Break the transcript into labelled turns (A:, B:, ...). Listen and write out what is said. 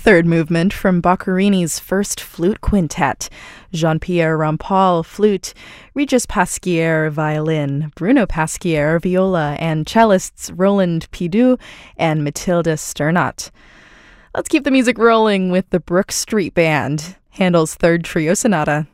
A: third movement from Boccherini's First Flute Quintet. Jean-Pierre Rampal, flute, Regis Pasquier, violin, Bruno Pasquier, viola, and cellists Roland Pidou and Mathilde Sternat. Let's keep the music rolling with the Brook Street Band, Handel's Third Trio Sonata.